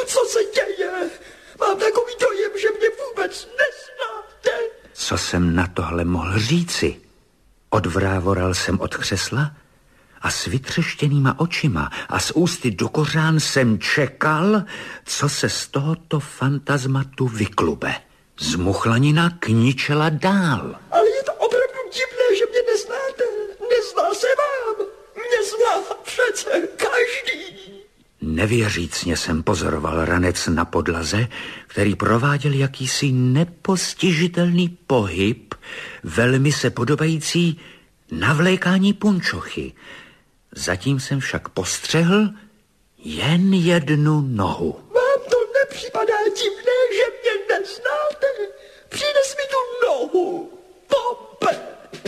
Co se děje? Mám takový dojem, že mě vůbec neznáte. Co jsem na tohle mohl říci? Odvrávoral jsem od křesla a s vytřeštěnýma očima a s ústy do kořán jsem čekal, co se z tohoto fantasmatu vyklube. Zmuchlanina kničela dál. Ale je to opravdu divné, že mě neznáte. Nezná se vám. Mě zná přece každý. Nevěřícně jsem pozoroval ranec na podlaze, který prováděl jakýsi nepostižitelný pohyb, velmi se podobající navlékání punčochy. Zatím jsem však postřehl jen jednu nohu. Vám to nepřipadá divné, že mě neznáte? Přines mi tu nohu, Pompe.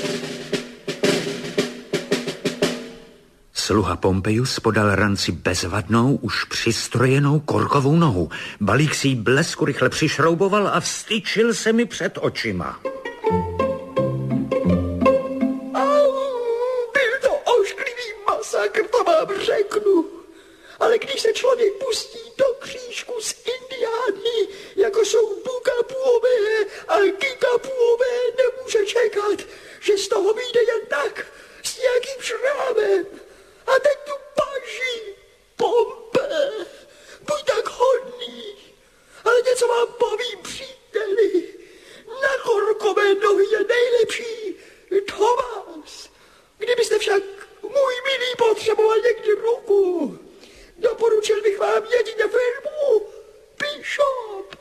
Sluha Pompejus podal ranci bezvadnou, už přistrojenou korkovou nohu. Balík si jí blesku rychle přišrouboval a vstyčil se mi před očima. Byl to ošklivý masakr, to vám řeknu. Ale když se člověk pustí do křížku s indiány, jako jsou Bukapuové a Kikapuové, nemůže čekat, že z toho vyjde jen tak, s nějakým šrámem. A teď tu paži, Pompe, buď tak hodný, ale něco vám povím, příteli. Na korkové nohy je nejlepší Thomas. Kdybyste však, můj milý, potřeboval někdy ruku, doporučil bych vám jedině firmu Bishop.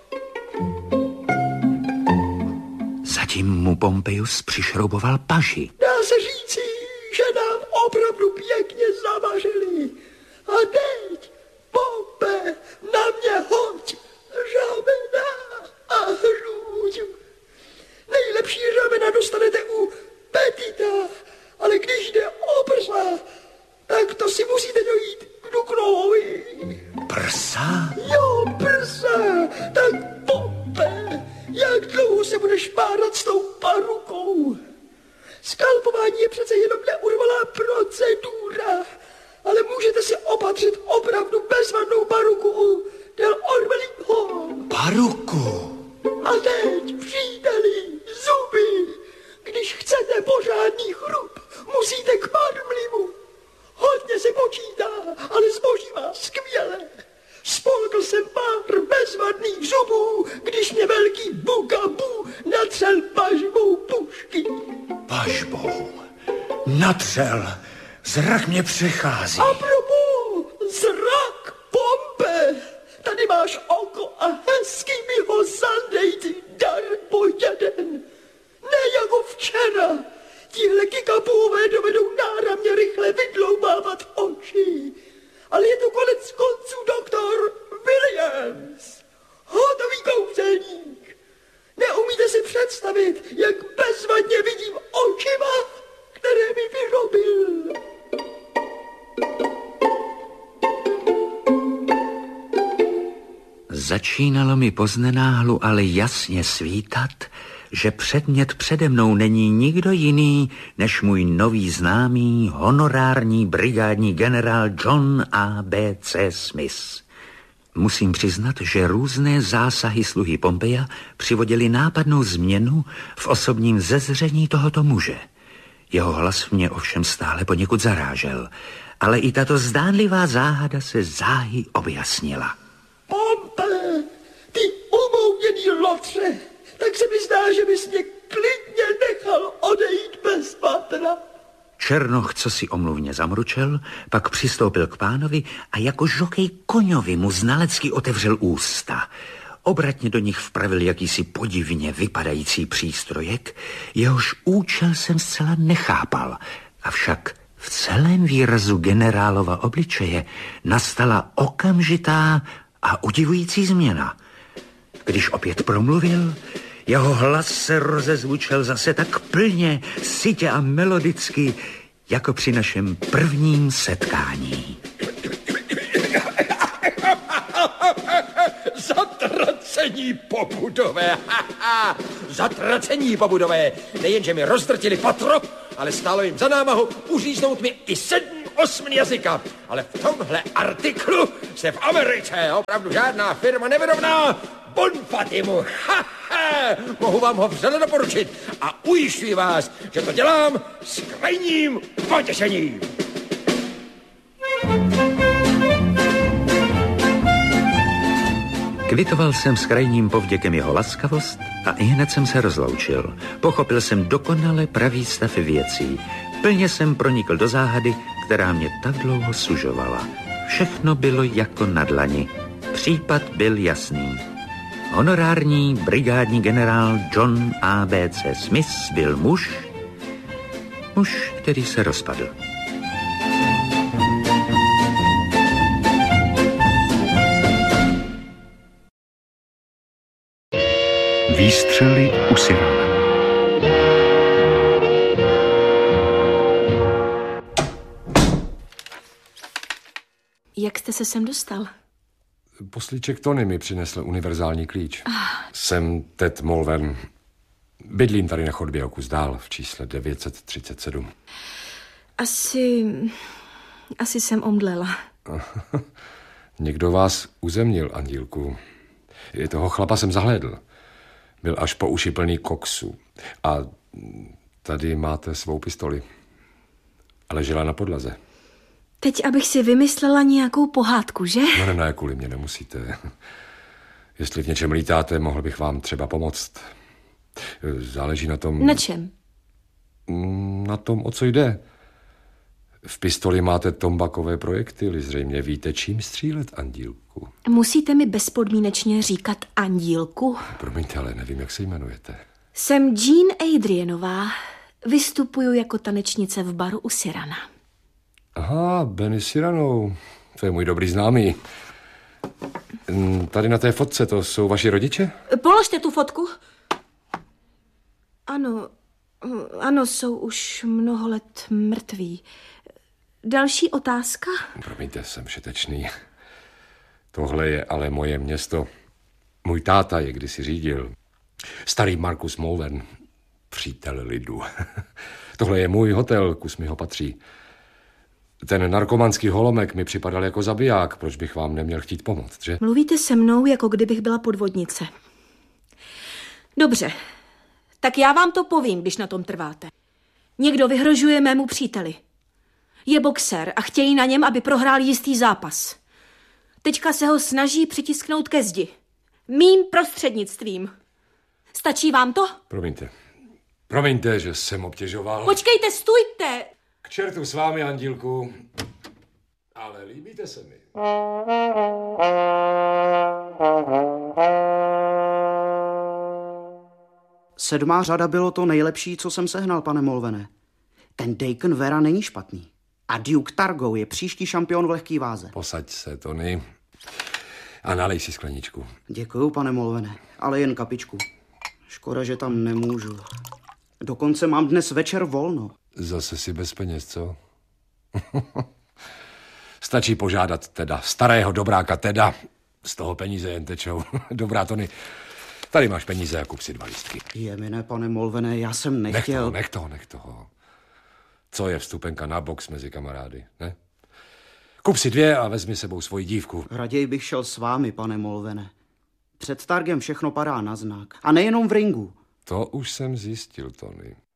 Zatím mu Pompejus přišrouboval paži. Dá se říci, že nám opravdu pěkně zavařili. A teď, Pompe, na mě hoď řamena a hruď. Nejlepší řamena dostanete u Petita, ale když jde o prsa, tak to si musíte dojít k Duknovi. Prsa? Jo, prsa. Tak Pompe, jak dlouho se budeš párat s tou parukou? Skalpování je přece jenom neurvalá procedura, ale můžete si opatřit opravdu bezvadnou paruku u Del Orbeliho. Paruku? A teď, příteli, zuby. Když chcete pořádný chrup, musíte k Marmlimu. Hodně se počítá, ale zboží má skvěle. Spolkl jsem pár bezvadných zubů, když mě velký Bukabu natřel pažbou pušky. Pažbou? Natřel. Zrak mě přechází. A propos, zrak, Pompe. Tady máš oko a hezky mi ho zadej, ty dar po jeden. Ne jako včera. Tihle Kikapuové dovedou náramně rychle vydloubávat oči. Ale je to konec konců doktor Williams. Hotový kouzelník. Neumíte si představit, jak bezvadně vidím očima, které mi vyrobil. Začínalo mi poznenáhlu ale jasně svítat, že předmět přede mnou není nikdo jiný, než můj nový známý, honorární brigádní generál John A.B.C. Smith. Musím přiznat, že různé zásahy sluhy Pompeja přivodily nápadnou změnu v osobním zezření tohoto muže. Jeho hlas mě ovšem stále poněkud zarážel, ale i tato zdánlivá záhada se záhy objasnila. Pompe, ty umouněný lotře, tak se mi zdá, že bys mě klidně nechal odejít bez patra. Černoch cosi omluvně zamručel, pak přistoupil k pánovi a jako žokej koňovi mu znalecky otevřel ústa. Obratně do nich vpravil jakýsi podivně vypadající přístrojek, jehož účel jsem zcela nechápal, avšak v celém výrazu generálova obličeje nastala okamžitá a udivující změna. Když opět promluvil, jeho hlas se rozezvučel zase tak plně, sytě a melodicky, jako při našem prvním setkání. Zatracení pobudové, zatracení pobudové. Nejenže mi rozdrtili patro, ale stálo jim za námahu uříznout mi i 7 8 jazyka, ale v tomhle artiklu se v Americe opravdu žádná firma nevyrovná Bon Fatimu. Mohu vám ho vřele doporučit a ujišťuji vás, že to dělám s krajním potěšením. Kvitoval jsem s krajním povděkem jeho laskavost a ihned jsem se rozloučil. Pochopil jsem dokonale pravý stav věcí. Plně jsem pronikl do záhady, která mě tak dlouho sužovala. Všechno bylo jako na dlani. Případ byl jasný. Honorární brigádní generál John A.B.C. Smith byl muž, který se rozpadl. Výstřely u Cyrana. Jak jste se sem dostal? Poslíček Tony mi přinesl univerzální klíč. Jsem Ted Mulvern. Bydlím tady na chodbě o kus dál v čísle 937. Asi jsem omdlela. Někdo vás uzemnil, Andílku. Toho chlapa jsem zahlédl. Byl až po uši plný koksu. A tady máte svou pistoli. A ležela na podlaze. Teď, abych si vymyslela nějakou pohádku, že? Ne, kvůli mě nemusíte. Jestli v něčem lítáte, mohl bych vám třeba pomoct. Záleží na tom... Na čem? Na tom, o co jde. V pistoli máte tombakové projektily. Zřejmě víte, čím střílet, Andílku. Musíte mi bezpodmínečně říkat Andílku? Promiňte, ale nevím, jak se jmenujete. Jsem Jean Adrianová. Vystupuju jako tanečnice v baru u Cyrana. Aha, Benny Cyrano. To je můj dobrý známý. Tady na té fotce, to jsou vaši rodiče? Položte tu fotku. Ano, jsou už mnoho let mrtví. Další otázka? Promiňte, jsem všetečný. Tohle je ale moje město. Můj táta je kdysi řídil. Starý Marcus Mulvern, přítel lidu. Tohle je můj hotel, kus mi ho patří. Ten narkomanský holomek mi připadal jako zabiják. Proč bych vám neměl chtít pomoct, že? Mluvíte se mnou, jako kdybych byla podvodnice. Dobře, tak já vám to povím, když na tom trváte. Někdo vyhrožuje mému příteli. Je boxer a chtějí na něm, aby prohrál jistý zápas. Teďka se ho snaží přitisknout ke zdi. Mým prostřednictvím. Stačí vám to? Promiňte, že jsem obtěžoval. Počkejte, stůjte! K čertu s vámi, Andílku. Ale líbíte se mi. Sedmá řada bylo to nejlepší, co jsem sehnal, pane Mulvene. Ten Deacon Vera není špatný. A Duke Targo je příští šampion v lehký váze. Posaď se, Tony. A nalej si skleničku. Děkuju, pane Mulvene, ale jen kapičku. Škoda, že tam nemůžu. Dokonce mám dnes večer volno. Zase si bez peněz, co? Stačí požádat Teda, starého dobráka Teda. Z toho peníze jen tečou. Dobrá, Tony, tady máš peníze a kup si 2 lístky. Jemine, pane Mulvene, já jsem nechtěl... Nech toho. Co je vstupenka na box mezi kamarády, ne? Kup si 2 a vezmi sebou svoji dívku. Raději bych šel s vámi, pane Mulvene. Před Targem všechno padá na znak. A nejenom v ringu. To už jsem zjistil, Tony.